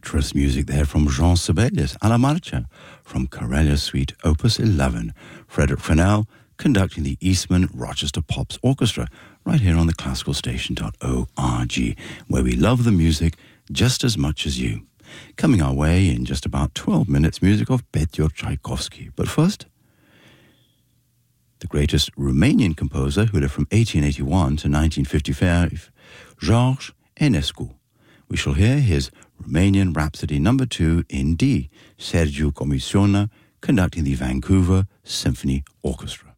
rapturous music there from Jean Sibelius, Alla Marcia, from Karelia Suite, Opus 11. Frederick Fresnel conducting the Eastman Rochester Pops Orchestra, right here on the classicalstation.org, where we love the music just as much as you. Coming our way in just about 12 minutes, music of Petr Tchaikovsky. But first, the greatest Romanian composer who lived from 1881 to 1955, George Enescu. We shall hear his Romanian Rhapsody No. 2 in D, Sergiu Comisioner conducting the Vancouver Symphony Orchestra.